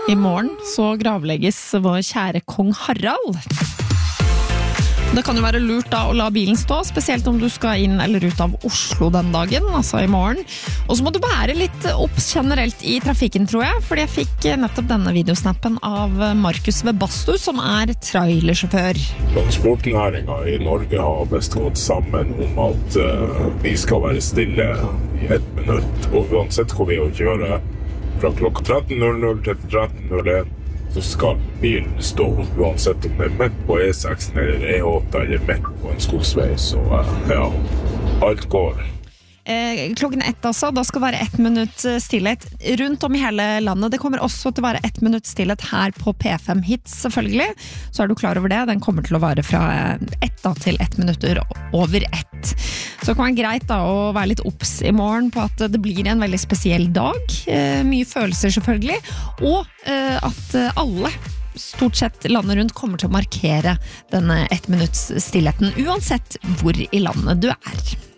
I morgen så gravlegges vår kjære kong Harald. Det kan jo være lurt da å la bilen stå, spesielt om du skal inn eller ut av Oslo den dagen, altså I morgen. Og så må du være litt opps generelt I trafikken, tror jeg, fordi jeg fikk nettopp denne videosnappen av Markus Webasto, som trailersjåfør. Transportnæringen I Norge har best gått sammen om at vi skal være stille I 1 minutt, og uansett hvor vi kjører fra klokka 13.00 til 13.01, så skal bilen stå uansett om det midt på E6 eller E8 eller midt på en skogsvei, så ja, alt går. Klokken 1 altså, da skal det være 1 minutt stillhet rundt om I hele landet. Det kommer også til å være 1 minutt stillhet her på P5 Hits, selvfølgelig. Så du klar over det. Den kommer til å vare fra 1 da, til 1 minutter over 1. Så det kan være greit da, å være litt opps I morgen på at det blir en veldig spesiell dag. Mye følelser selvfølgelig. Og at alle stort sett landet rundt kommer til å markere denne 1 minutts stillheten, uansett hvor I landet du